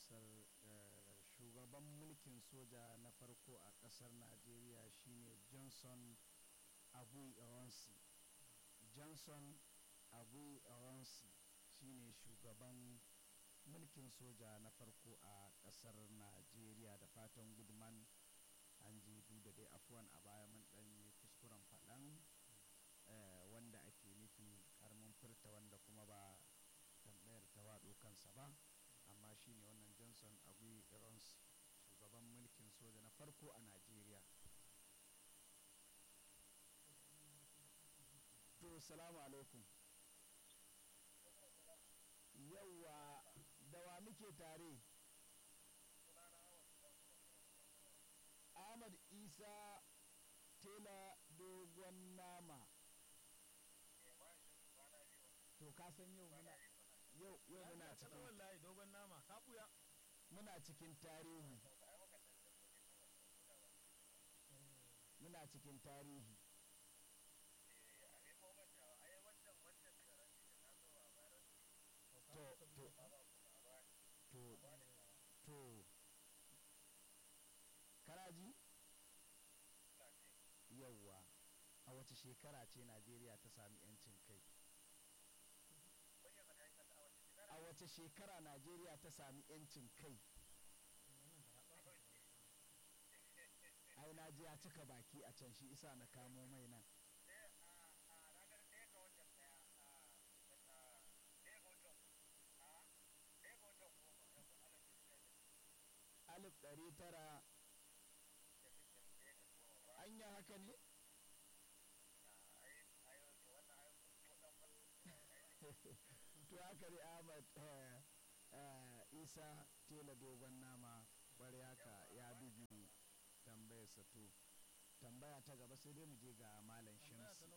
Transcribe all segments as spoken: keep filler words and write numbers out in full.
ƙasar uh, shugaban mulkin soja na farko a ƙasar najeriya shine johnson abu ironsi johnson abu ironsi shine shugaban mulkin soja na farko a ƙasar najeriya da fatan gudman an ji da dai afuwan a baya mun ɗan yi kuskuren faɗan uh, wanda ake nufi karamin furta wanda kuma ba tambayar ta waɗo kansa ba amma shine wannan johnson abu ironsi shugaban mulkin soja na farko a najeriya. To salamu alaikum. Yauwa da wa muke tare? Ahmad Isa tela dogon nama. To ka san yau muna yau yau muna cikin wallahi dogon nama ka buya muna cikin tarihi muna cikin tarihi to to to to karaji yauwa a wace shekara ce najeriya ta sami yancin kai? A wace shekara najeriya ta sami yancin kai? Ai na ji ya cika baki a can shi isa na kamo mai nan. Alif ɗari tara anya haka ne? To haka ne Ahmad uh, uh, Isa tela dogon nama bari haka ya bugi tambayarsa to tambaya ta gaba sai dai mu je ga malam Shamsi.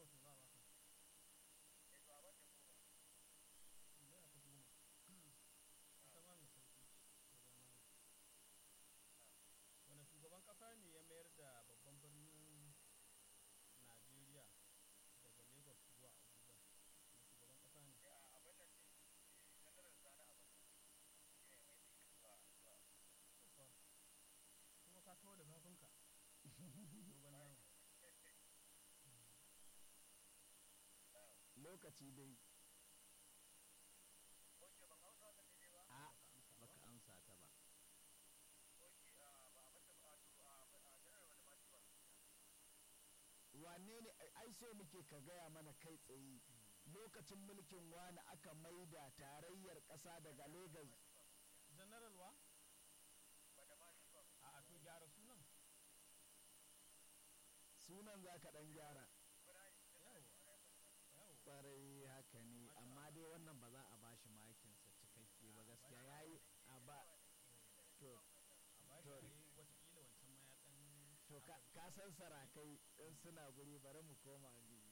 Wani shugaban kasa ne ya mayar da babban birnin Najeriya daga Lagos zuwa Abuja? Wani shugaban kasa ne? Kuma ka taho da zafinka dogon nama. Lokaci dai a baka amsa ta ba. Wane ne ai so muke ka gaya mana kai tsaye lokacin mulkin wani aka maida tarayyar ƙasa daga Lagos? General wa? A to gyara sunan. Sunan za ka ɗan gyara. Ƙwarai haka ne amma dai wannan ba za a bashi makinsa cikakke ba gaskiya ya yi a ba to to watakila wancan ma ya ɗan to ka san sarakai in suna guri bari mu koma